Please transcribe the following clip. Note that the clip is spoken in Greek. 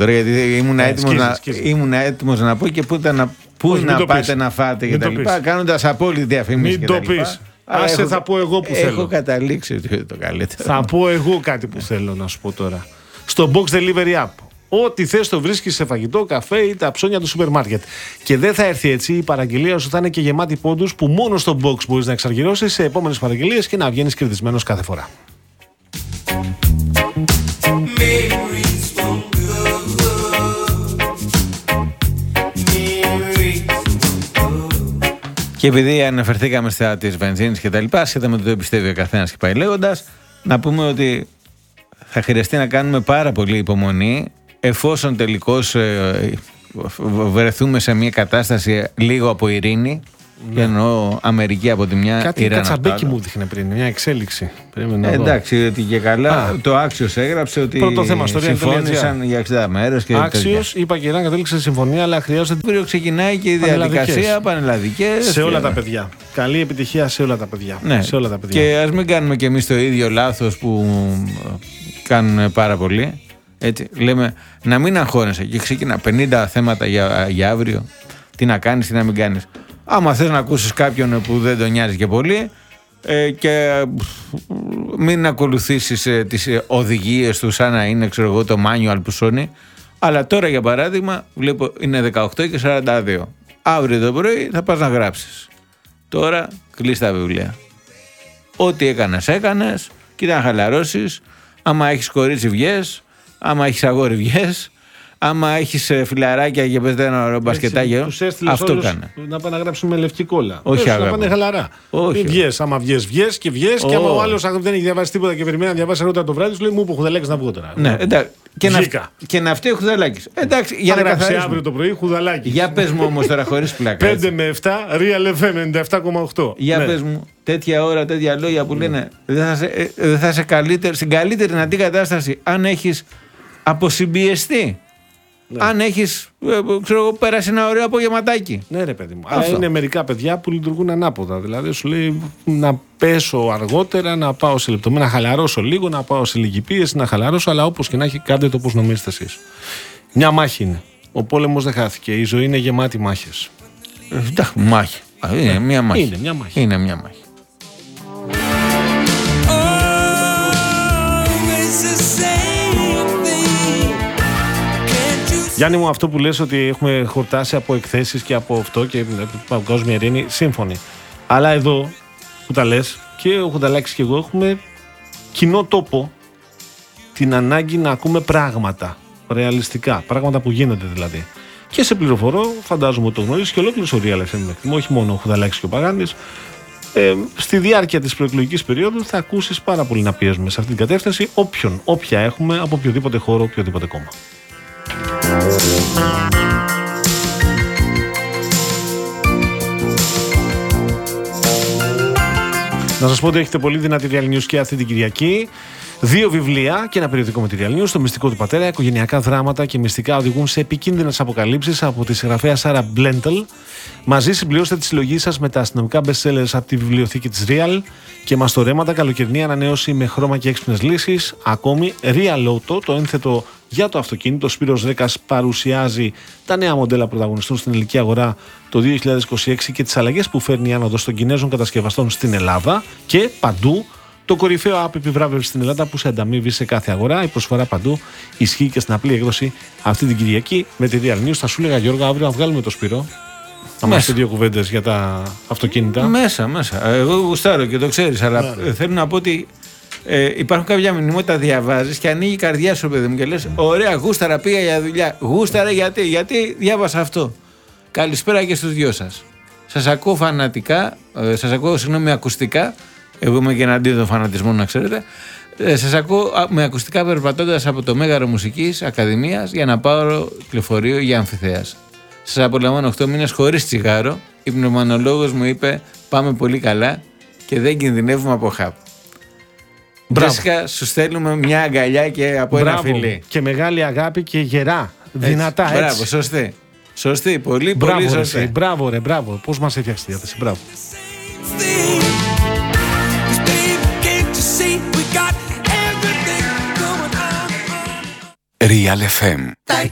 τώρα, γιατί ήμουν έτοιμος να πω και πού να πάτε να φάτε και τα λοιπά, κάνοντας απόλυτη διαφήμιση. Μην το πεις. Άσε, θα πω εγώ που θέλω. Έχω καταλήξει ότι είναι το καλύτερο. Θα πω εγώ κάτι που θέλω να σου πω τώρα. Στο Box Delivery App. Ό,τι θες το βρίσκεις σε φαγητό, καφέ ή τα ψώνια του σούπερ μάρκετ. Και δεν θα έρθει έτσι, η παραγγελία σου θα είναι και γεμάτη πόντους που μόνο στο Box μπορείς να εξαργυρώσεις σε επόμενες παραγγελίες και να βγαίνεις κερδισμένος κάθε φορά. Και επειδή αναφερθήκαμε στα της βενζίνης και τα λοιπά, ασχετά με το τι πιστεύει ο καθένας και πάει λέγοντας, να πούμε ότι θα χρειαστεί να κάνουμε πάρα πολύ υπομονή εφόσον τελικώς βρεθούμε σε μια κατάσταση λίγο από ειρήνη. Και εννοώ Αμερική από τη μια, κάτι Ιράν Κατσαμπέκη μου δείχνε πριν, μια εξέλιξη. Εντάξει, ότι και καλά. Το Άξιος έγραψε ότι συμφώνησαν για 60 μέρες. Άξιος, είπα και Ιράν κατέληξε σε συμφωνία, αλλά χρειάζεται. Αύριο ξεκινάει και η διαδικασία πανελλαδικές. Σε όλα τα παιδιά. Καλή επιτυχία σε όλα τα παιδιά. Ναι. Σε όλα τα παιδιά. Και ας μην κάνουμε κι εμείς το ίδιο λάθος που κάνουν πάρα πολλοί. Έτσι, λέμε να μην αγχώνεσαι και ξεκινά 50 θέματα για αύριο. Τι να κάνεις, τι να μην κάνεις. Άμα θες να ακούσεις κάποιον που δεν τον νοιάζει και πολύ και μην ακολουθήσεις τις οδηγίες του σαν να είναι, ξέρω εγώ, το manual που σώνει. Αλλά τώρα για παράδειγμα βλέπω είναι 18 και 42. Αύριο το πρωί θα πας να γράψεις. Τώρα κλείς τα βιβλία. Ό,τι έκανες, κοίτα να χαλαρώσεις. Άμα έχεις κορίτσι βγες, άμα έχεις αγόρι βγες. Άμα έχεις φιλαράκια και παίζετε ένα ωραίο μπασκετάκι, αυτό κάνε. Να πάνε να γράψουν με λευκή κόλλα. Όχι, να πάνε χαλαρά. Όχι. Βγες, άμα βγες και βγες. Και άμα ο άλλος δεν έχει διαβάσει τίποτα και περιμένει να διαβάσει αργότερα το βράδυ, σου λέει μου που χουδαλέξεις να βγω τώρα. Ναι, εντάξει. Και να φταίει ο Χουδαλάκης. Εντάξει, για να καθαρίσουμε. Αύριο το πρωί Χουδαλάκη. Για πες μου όμως τώρα χωρίς πλάκα. 5 με 7, Real FM 97,8. Για πες μου, τέτοια ώρα, τέτοια λόγια που λένε δεν θα είσαι στην καλύτερη δυνατή κατάσταση αν έχεις αποσυμπιεστεί. Ναι. Αν έχεις, πέρασει ένα ωραίο απογευματάκι. Ναι, ρε παιδί μου. Αλλά είναι μερικά παιδιά που λειτουργούν ανάποδα. Δηλαδή σου λέει να πέσω αργότερα, να πάω σε λεπτομέρεια, να χαλαρώσω λίγο, να πάω σε λίγη πίεση, να χαλαρώσω. Αλλά όπως και να έχει, κάντε το όπως νομίζετε εσείς. Μια μάχη είναι. Ο πόλεμος δεν χάθηκε. Η ζωή είναι γεμάτη μάχες. Εντάξει, μάχη. Είναι μια μάχη. Είναι μια μάχη. Γιάννη μου, αυτό που λες ότι έχουμε χορτάσει από εκθέσεις και από αυτό και παγκόσμια ειρήνη, σύμφωνοι. Αλλά εδώ που τα λες και ο Χουδαλάκης και εγώ έχουμε κοινό τόπο την ανάγκη να ακούμε πράγματα ρεαλιστικά, πράγματα που γίνονται δηλαδή. Και σε πληροφορώ, φαντάζομαι ότι το γνωρίζεις και ολόκληρος ο Real FM, όχι μόνο ο Χουδαλάκης και ο Παγάνης. Στη διάρκεια της προεκλογικής περίοδου θα ακούσεις πάρα πολύ να πιέζουμε σε αυτή την κατεύθυνση όποια έχουμε από οποιοδήποτε χώρο, οποιοδήποτε κόμμα. Να σας πω ότι έχετε πολύ δυνατή Real News και αυτή την Κυριακή. 2 βιβλία και ένα περιοδικό με τη Real News. Το μυστικό του πατέρα, οικογενειακά δράματα και μυστικά οδηγούν σε επικίνδυνες αποκαλύψεις από τη συγγραφέα Σάρα Μπλέντελ. Μαζί συμπληρώστε τη συλλογή σας με τα αστυνομικά bestsellers από τη βιβλιοθήκη της Real και μαστορέματα, καλοκαιρινή ανανέωση με χρώμα και έξυπνες λύσεις. Ακόμη Real Auto, το ένθετο για το αυτοκίνητο. Ο Σπύρος Ρέκας παρουσιάζει τα νέα μοντέλα πρωταγωνιστούν στην ελληνική αγορά το 2026 και τις αλλαγές που φέρνει η άνοδος των Κινέζων κατασκευαστών στην Ελλάδα και παντού. Το κορυφαίο app επιβράβευση στην Ελλάδα που σε ανταμείβει σε κάθε αγορά. Η προσφορά παντού ισχύει και στην απλή έκδοση αυτή την Κυριακή με τη Real News. Θα σου έλεγα, Γιώργο, αύριο να βγάλουμε το Σπύρο. Να μας πει 2 κουβέντες για τα αυτοκίνητα. Μέσα. Εγώ γουστάρω και το ξέρεις, αλλά θέλω να πω ότι υπάρχουν κάποια μηνύματα, διαβάζεις και ανοίγει η καρδιά σου, παιδί μου, και λες: ωραία, γούσταρα, πήγα για δουλειά. Γούσταρα γιατί διάβασα αυτό. Καλησπέρα και στους δυο σας. Σας ακούω φανατικά, σας ακούω, ακουστικά. Εγώ είμαι και εναντίον των φανατισμών, να ξέρετε. Σας ακούω με ακουστικά περπατώντας από το Μέγαρο Μουσικής Ακαδημίας για να πάω λεωφορείο για Αμφιθέας. Σας απολαμβάνω 8 μήνες χωρίς τσιγάρο. Η πνευμονολόγος μου είπε: πάμε πολύ καλά και δεν κινδυνεύουμε από χάπ. Τζέσικα, σου στέλνουμε μια αγκαλιά και από ένα φιλί. Και μεγάλη αγάπη και γερά, δυνατά, έτσι. Μπράβο, σωστή, πολύ σωστή. Μπράβο, ρε, μπράβο. Πώς μας έφτιαξε τη διάθεση, μπράβο. Real FM.